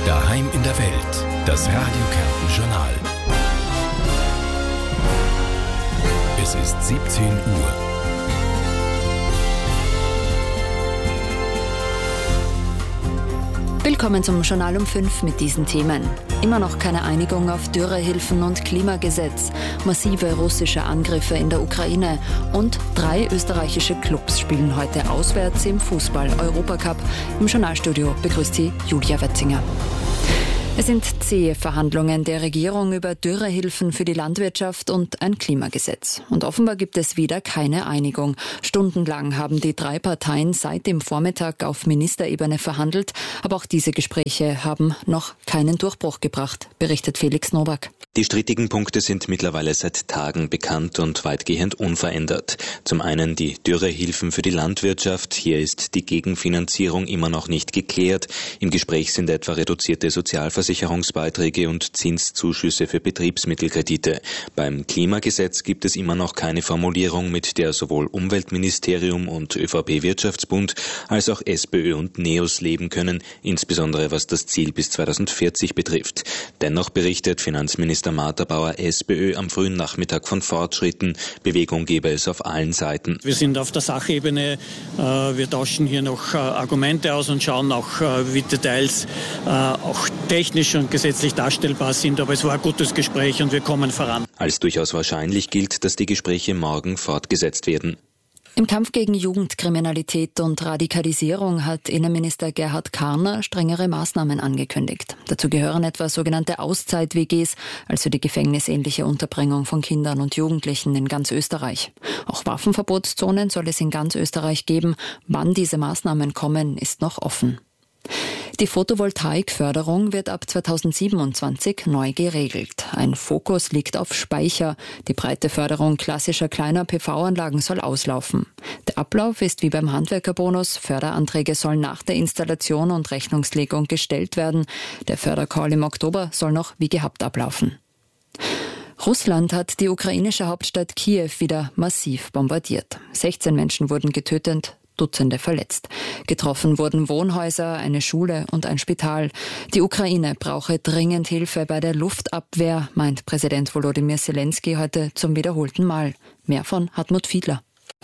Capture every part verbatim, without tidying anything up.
Daheim in der Welt, das Radio Kärnten Journal. Es ist siebzehn Uhr. Willkommen zum Journal um fünf mit diesen Themen. Immer noch keine Einigung auf Dürrehilfen und Klimagesetz, massive russische Angriffe in der Ukraine und drei österreichische Clubs spielen heute auswärts im Fußball-Europacup. Im Journalstudio begrüßt sie Julia Wetzinger. Es sind zähe Verhandlungen der Regierung über Dürrehilfen für die Landwirtschaft und ein Klimagesetz. Und offenbar gibt es wieder keine Einigung. Stundenlang haben die drei Parteien seit dem Vormittag auf Ministerebene verhandelt. Aber auch diese Gespräche haben noch keinen Durchbruch gebracht, berichtet Felix Nowak. Die strittigen Punkte sind mittlerweile seit Tagen bekannt und weitgehend unverändert. Zum einen die Dürrehilfen für die Landwirtschaft. Hier ist die Gegenfinanzierung immer noch nicht geklärt. Im Gespräch sind etwa reduzierte Sozialversicherungsbeiträge und Zinszuschüsse für Betriebsmittelkredite. Beim Klimagesetz gibt es immer noch keine Formulierung, mit der sowohl Umweltministerium und ÖVP-Wirtschaftsbund als auch SPÖ und NEOS leben können, insbesondere was das Ziel bis zweitausendvierzig betrifft. Dennoch berichtet Finanzminister Martha Bauer SPÖ am frühen Nachmittag von Fortschritten. Bewegung gebe es auf allen Seiten. Wir sind auf der Sachebene. Wir tauschen hier noch Argumente aus und schauen auch, wie Details auch technisch und gesetzlich darstellbar sind. Aber es war ein gutes Gespräch und wir kommen voran. Als durchaus wahrscheinlich gilt, dass die Gespräche morgen fortgesetzt werden. Im Kampf gegen Jugendkriminalität und Radikalisierung hat Innenminister Gerhard Karner strengere Maßnahmen angekündigt. Dazu gehören etwa sogenannte Auszeit-W Gs, also die gefängnisähnliche Unterbringung von Kindern und Jugendlichen in ganz Österreich. Auch Waffenverbotszonen soll es in ganz Österreich geben. Wann diese Maßnahmen kommen, ist noch offen. Die Photovoltaikförderung wird ab zweitausendsiebenundzwanzig neu geregelt. Ein Fokus liegt auf Speicher. Die breite Förderung klassischer kleiner P V-Anlagen soll auslaufen. Der Ablauf ist wie beim Handwerkerbonus. Förderanträge sollen nach der Installation und Rechnungslegung gestellt werden. Der Fördercall im Oktober soll noch wie gehabt ablaufen. Russland hat die ukrainische Hauptstadt Kiew wieder massiv bombardiert. sechzehn Menschen wurden getötet, Dutzende verletzt. Getroffen wurden Wohnhäuser, eine Schule und ein Spital. Die Ukraine brauche dringend Hilfe bei der Luftabwehr, meint Präsident Volodymyr Zelensky heute zum wiederholten Mal. Mehr von Hartmut Fiedler.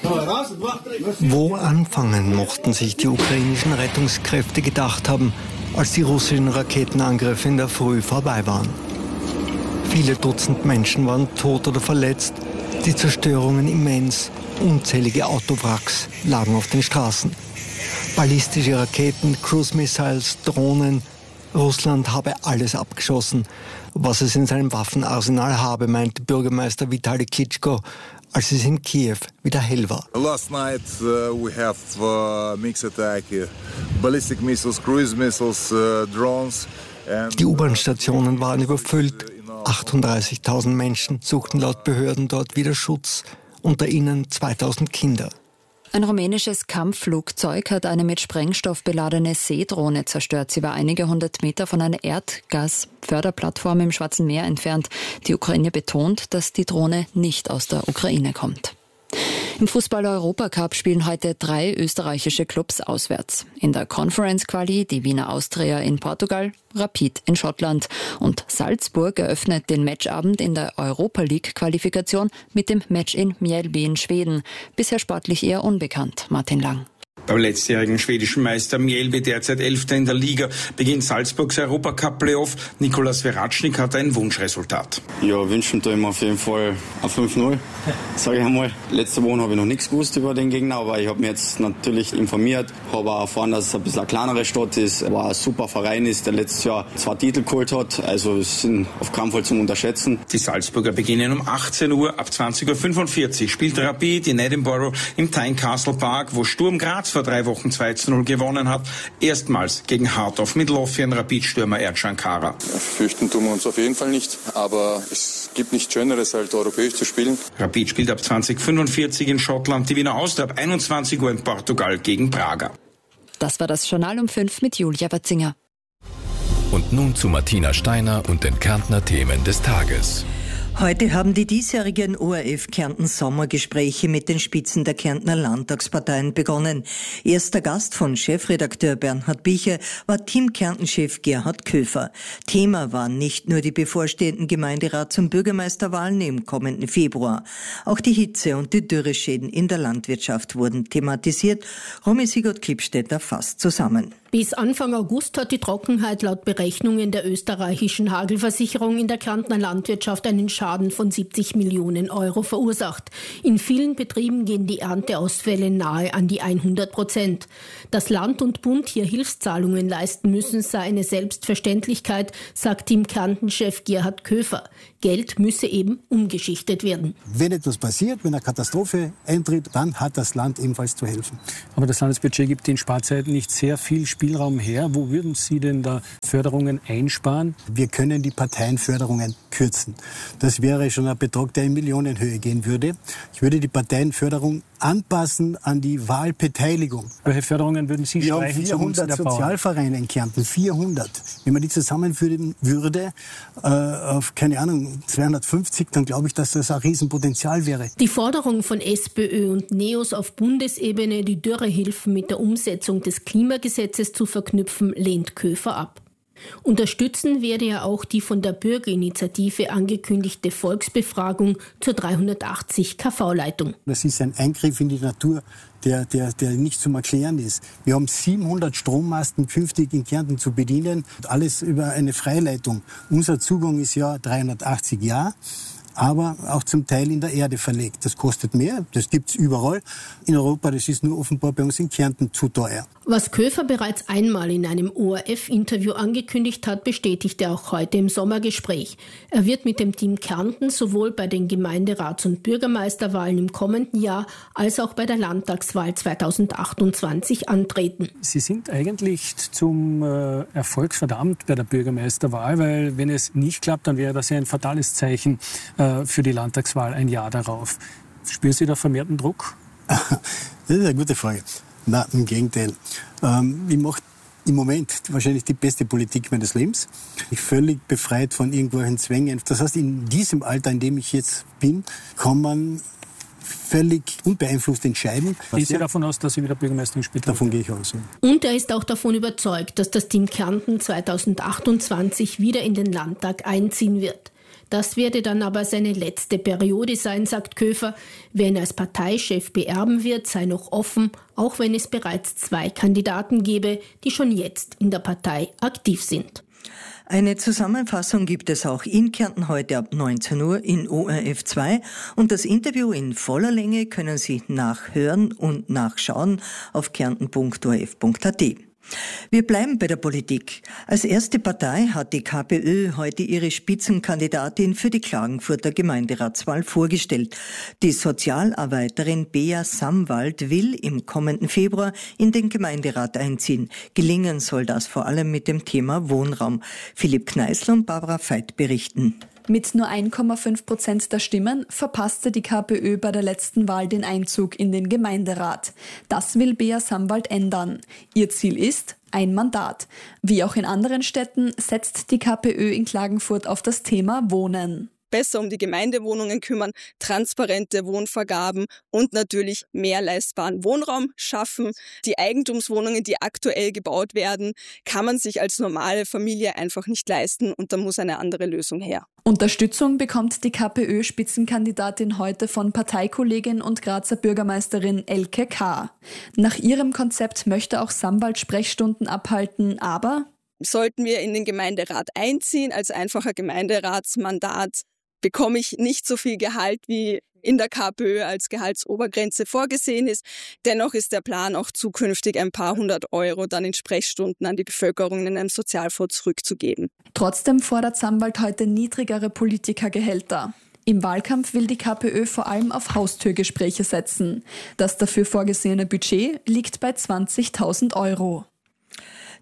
Wo anfangen mochten sich die ukrainischen Rettungskräfte gedacht haben, als die russischen Raketenangriffe in der Früh vorbei waren? Viele Dutzend Menschen waren tot oder verletzt, die Zerstörungen immens. Unzählige Autowracks lagen auf den Straßen. Ballistische Raketen, Cruise-Missiles, Drohnen. Russland habe alles abgeschossen, was es in seinem Waffenarsenal habe, meinte Bürgermeister Vitali Klitschko, als es in Kiew wieder hell war. Last night uh, we have uh, mixed attack, uh, ballistic missiles, cruise missiles, uh, drones. And, Die U-Bahn-Stationen waren überfüllt. achtunddreißigtausend Menschen suchten laut Behörden dort wieder Schutz. Unter ihnen zweitausend Kinder. Ein rumänisches Kampfflugzeug hat eine mit Sprengstoff beladene Seedrohne zerstört. Sie war einige hundert Meter von einer Erdgasförderplattform im Schwarzen Meer entfernt. Die Ukraine betont, dass die Drohne nicht aus der Ukraine kommt. Im Fußball-Europacup spielen heute drei österreichische Clubs auswärts. In der Conference-Quali die Wiener Austria in Portugal, Rapid in Schottland und Salzburg eröffnet den Matchabend in der Europa-League-Qualifikation mit dem Match in Mjällby in Schweden. Bisher sportlich eher unbekannt. Martin Lang. Beim letztjährigen schwedischen Meister Mjällby, derzeit Elfter in der Liga, beginnt Salzburgs Europacup-Playoff. Nikolas Veracnik hat ein Wunschresultat. Ja, wünschen tue ich mir auf jeden Fall ein fünf null, sage ich einmal. Letzte Woche habe ich noch nichts gewusst über den Gegner, aber ich habe mich jetzt natürlich informiert, habe auch erfahren, dass es ein bisschen eine kleinere Stadt ist, aber ein super Verein ist, der letztes Jahr zwei Titel geholt hat, also es sind auf keinen Fall zum Unterschätzen. Die Salzburger beginnen um achtzehn Uhr, ab zwanzig Uhr fünfundvierzig spielt Rapid in Edinburgh im Tynecastle Park, wo Sturm Graz vor drei Wochen zwei zu null gewonnen hat. Erstmals gegen Heart of Midlothian Rapid-Stürmer Ercan Kara. Ja, fürchten tun wir uns auf jeden Fall nicht, aber es gibt nichts Schöneres, als europäisch zu spielen. Rapid spielt ab zwanzig Uhr fünfundvierzig in Schottland, die Wiener Austria ab einundzwanzig Uhr in Portugal gegen Braga. Das war das Journal um fünf mit Julia Wetzinger. Und nun zu Martina Steiner und den Kärntner Themen des Tages. Heute haben die diesjährigen O R F Kärnten Sommergespräche mit den Spitzen der Kärntner Landtagsparteien begonnen. Erster Gast von Chefredakteur Bernhard Bicher war Team Kärnten-Chef Gerhard Köfer. Thema waren nicht nur die bevorstehenden Gemeinderats- und Bürgermeisterwahlen im kommenden Februar. Auch die Hitze und die Dürreschäden in der Landwirtschaft wurden thematisiert. Romy Sigurd-Klippstädter fasst zusammen. Bis Anfang August hat die Trockenheit laut Berechnungen der österreichischen Hagelversicherung in der Kärntner Landwirtschaft einen Schaden von siebzig Millionen Euro verursacht. In vielen Betrieben gehen die Ernteausfälle nahe an die hundert Prozent. Dass Land und Bund hier Hilfszahlungen leisten müssen, sei eine Selbstverständlichkeit, sagt Team Kärnten-Chef Gerhard Köfer. Geld müsse eben umgeschichtet werden. Wenn etwas passiert, wenn eine Katastrophe eintritt, dann hat das Land ebenfalls zu helfen. Aber das Landesbudget gibt in Sparzeiten nicht sehr viel Spielraum her. Wo würden Sie denn da Förderungen einsparen? Wir können die Parteienförderungen kürzen. Das wäre schon ein Betrag, der in Millionenhöhe gehen würde. Ich würde die Parteienförderung anpassen an die Wahlbeteiligung. Welche Förderungen würden Sie Wir streichen? haben vierhundert Sozialvereine in Kärnten, vierhundert. Wenn man die zusammenführen würde, äh, auf, keine Ahnung, zweihundertfünfzig, dann glaube ich, dass das ein Riesenpotenzial wäre. Die Forderung von SPÖ und NEOS auf Bundesebene, die Dürrehilfen mit der Umsetzung des Klimagesetzes zu verknüpfen, lehnt Köfer ab. Unterstützen werde er auch die von der Bürgerinitiative angekündigte Volksbefragung zur dreihundertachtzig K V-Leitung. Das ist ein Eingriff in die Natur, der, der, der nicht zum Erklären ist. Wir haben siebenhundert Strommasten künftig in Kärnten zu bedienen, alles über eine Freileitung. Unser Zugang ist ja dreihundertachtzig Jahre. Aber auch zum Teil in der Erde verlegt. Das kostet mehr, das gibt's überall in Europa, das ist nur offenbar bei uns in Kärnten zu teuer. Was Köfer bereits einmal in einem O R F-Interview angekündigt hat, bestätigt er auch heute im Sommergespräch. Er wird mit dem Team Kärnten sowohl bei den Gemeinderats- und Bürgermeisterwahlen im kommenden Jahr als auch bei der Landtagswahl zweitausendachtundzwanzig antreten. Sie sind eigentlich zum äh, Erfolg verdammt bei der Bürgermeisterwahl, weil wenn es nicht klappt, dann wäre das ja ein fatales Zeichen äh, für die Landtagswahl ein Jahr darauf. Spüren Sie da vermehrten Druck? Das ist eine gute Frage. Nein, im Gegenteil. Ähm, ich mache im Moment wahrscheinlich die beste Politik meines Lebens. Ich bin völlig befreit von irgendwelchen Zwängen. Das heißt, in diesem Alter, in dem ich jetzt bin, kann man völlig unbeeinflusst entscheiden. Gehen Sie davon aus, dass Sie wieder Bürgermeisterin später? Davon gehe ich aus. Ja. Und er ist auch davon überzeugt, dass das Team Kärnten zweitausendachtundzwanzig wieder in den Landtag einziehen wird. Das werde dann aber seine letzte Periode sein, sagt Köfer. Wer ihn als Parteichef beerben wird, sei noch offen, auch wenn es bereits zwei Kandidaten gebe, die schon jetzt in der Partei aktiv sind. Eine Zusammenfassung gibt es auch in Kärnten heute ab neunzehn Uhr in O R F zwei und das Interview in voller Länge können Sie nachhören und nachschauen auf kärnten punkt o r f punkt a t. Wir bleiben bei der Politik. Als erste Partei hat die KPÖ heute ihre Spitzenkandidatin für die Klagenfurter Gemeinderatswahl vorgestellt. Die Sozialarbeiterin Bea Samwald will im kommenden Februar in den Gemeinderat einziehen. Gelingen soll das vor allem mit dem Thema Wohnraum. Philipp Kneißl und Barbara Veit berichten. Mit nur eins Komma fünf Prozent der Stimmen verpasste die KPÖ bei der letzten Wahl den Einzug in den Gemeinderat. Das will Bea Samwald ändern. Ihr Ziel ist ein Mandat. Wie auch in anderen Städten setzt die KPÖ in Klagenfurt auf das Thema Wohnen. Besser um die Gemeindewohnungen kümmern, transparente Wohnvergaben und natürlich mehr leistbaren Wohnraum schaffen. Die Eigentumswohnungen, die aktuell gebaut werden, kann man sich als normale Familie einfach nicht leisten und da muss eine andere Lösung her. Unterstützung bekommt die KPÖ-Spitzenkandidatin heute von Parteikollegin und Grazer Bürgermeisterin Elke K. Nach ihrem Konzept möchte auch Samwald Sprechstunden abhalten, aber sollten wir in den Gemeinderat einziehen, als einfacher Gemeinderatsmandat, bekomme ich nicht so viel Gehalt, wie in der KPÖ als Gehaltsobergrenze vorgesehen ist. Dennoch ist der Plan auch zukünftig ein paar hundert Euro dann in Sprechstunden an die Bevölkerung in einem Sozialfonds zurückzugeben. Trotzdem fordert Samwald heute niedrigere Politikergehälter. Im Wahlkampf will die KPÖ vor allem auf Haustürgespräche setzen. Das dafür vorgesehene Budget liegt bei zwanzigtausend Euro.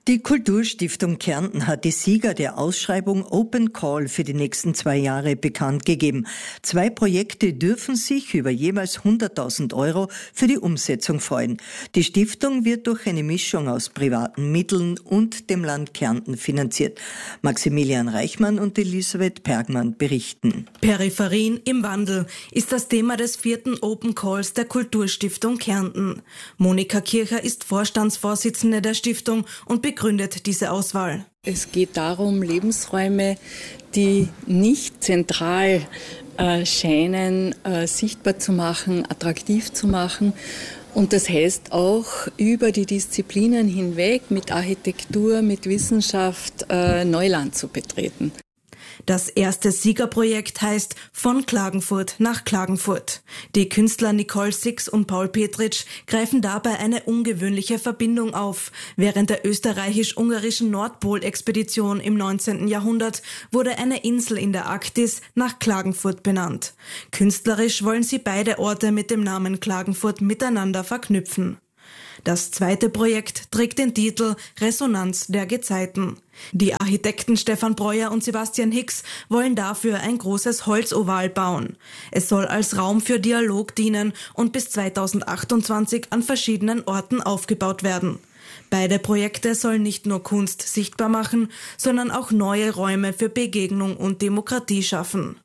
Die Kulturstiftung Kärnten hat die Sieger der Ausschreibung Open Call für die nächsten zwei Jahre bekannt gegeben. Zwei Projekte dürfen sich über jeweils hunderttausend Euro für die Umsetzung freuen. Die Stiftung wird durch eine Mischung aus privaten Mitteln und dem Land Kärnten finanziert. Maximilian Reichmann und Elisabeth Pergmann berichten. Peripherien im Wandel ist das Thema des vierten Open Calls der Kulturstiftung Kärnten. Monika Kircher ist Vorstandsvorsitzende der Stiftung und begründet diese Auswahl. Es geht darum, Lebensräume, die nicht zentral äh, scheinen, äh, sichtbar zu machen, attraktiv zu machen. Und das heißt auch, über die Disziplinen hinweg mit Architektur, mit Wissenschaft äh, Neuland zu betreten. Das erste Siegerprojekt heißt Von Klagenfurt nach Klagenfurt. Die Künstler Nicole Six und Paul Petritsch greifen dabei eine ungewöhnliche Verbindung auf. Während der österreichisch-ungarischen Nordpol-Expedition im neunzehnten Jahrhundert wurde eine Insel in der Arktis nach Klagenfurt benannt. Künstlerisch wollen sie beide Orte mit dem Namen Klagenfurt miteinander verknüpfen. Das zweite Projekt trägt den Titel Resonanz der Gezeiten. Die Architekten Stefan Breuer und Sebastian Hicks wollen dafür ein großes Holzoval bauen. Es soll als Raum für Dialog dienen und bis zweitausendachtundzwanzig an verschiedenen Orten aufgebaut werden. Beide Projekte sollen nicht nur Kunst sichtbar machen, sondern auch neue Räume für Begegnung und Demokratie schaffen.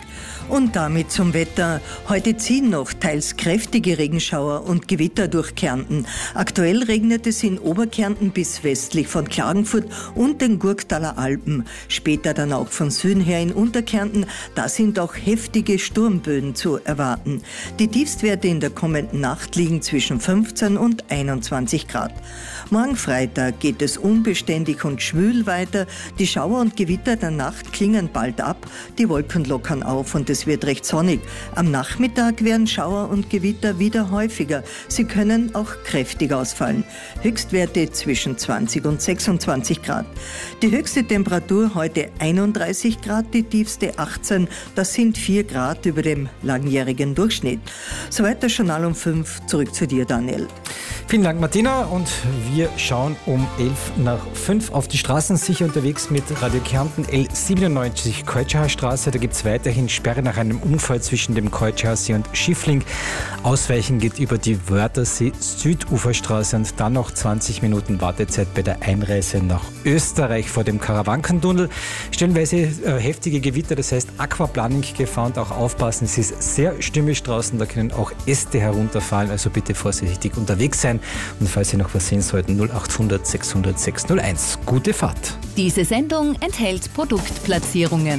Und damit zum Wetter. Heute ziehen noch teils kräftige Regenschauer und Gewitter durch Kärnten. Aktuell regnet es in Oberkärnten bis westlich von Klagenfurt und den Gurktaler Alpen. Später dann auch von Süden her in Unterkärnten. Da sind auch heftige Sturmböen zu erwarten. Die Tiefstwerte in der kommenden Nacht liegen zwischen fünfzehn und einundzwanzig Grad. Morgen Freitag geht es unbeständig und schwül weiter. Die Schauer und Gewitter der Nacht klingen bald ab. Die Wolken lockern auf und es wird recht sonnig. Am Nachmittag werden Schauer und Gewitter wieder häufiger. Sie können auch kräftig ausfallen. Höchstwerte zwischen zwanzig und sechsundzwanzig Grad. Die höchste Temperatur heute einunddreißig Grad, die tiefste achtzehn. Das sind vier Grad über dem langjährigen Durchschnitt. Soweit das Journal um fünf. Zurück zu dir, Daniel. Vielen Dank, Martina. Und wir schauen um elf nach fünf auf die Straßen, sicher unterwegs mit Radio Kärnten L siebenundneunzig Keutschauer Straße. Da gibt es weiterhin Sperre nach einem Unfall zwischen dem Keutschauer See und Schiffling. Ausweichen geht über die Wörthersee Süduferstraße und dann noch zwanzig Minuten Wartezeit bei der Einreise nach Österreich vor dem Karawankentunnel. Stellenweise äh, heftige Gewitter, das heißt Aquaplaning-Gefahr und auch aufpassen. Es ist sehr stürmisch draußen, da können auch Äste herunterfallen, also bitte vorsichtig unterwegs sein. Und falls Sie noch was sehen sollten, null acht hundert sechshundert sechshunderteins. Gute Fahrt. Diese Sendung enthält Produktplatzierungen.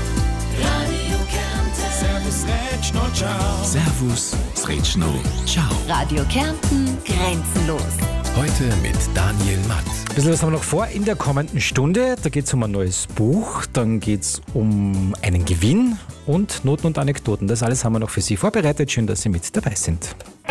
Servus, Rätschno, ciao. Servus, Rätschno, ciao. Radio Kärnten, grenzenlos. Heute mit Daniel Matt. Ein bisschen was haben wir noch vor in der kommenden Stunde. Da geht es um ein neues Buch, dann geht es um einen Gewinn und Noten und Anekdoten. Das alles haben wir noch für Sie vorbereitet. Schön, dass Sie mit dabei sind.